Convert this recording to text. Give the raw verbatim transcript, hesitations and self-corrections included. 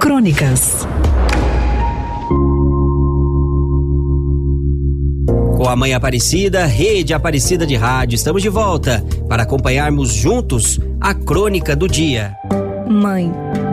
Crônicas. Com a Mãe Aparecida, Rede Aparecida de Rádio, estamos de volta para acompanharmos juntos a crônica do dia. Mãe,